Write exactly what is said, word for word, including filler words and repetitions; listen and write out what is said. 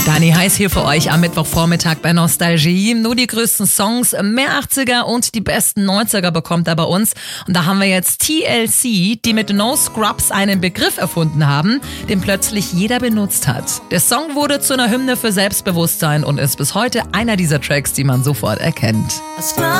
Dani Heiß hier für euch am Mittwochvormittag bei Nostalgie. Nur die größten Songs, mehr achtziger und die besten neunziger bekommt er bei uns. Und da haben wir jetzt T L C, die mit No Scrubs einen Begriff erfunden haben, den plötzlich jeder benutzt hat. Der Song wurde zu einer Hymne für Selbstbewusstsein und ist bis heute einer dieser Tracks, die man sofort erkennt.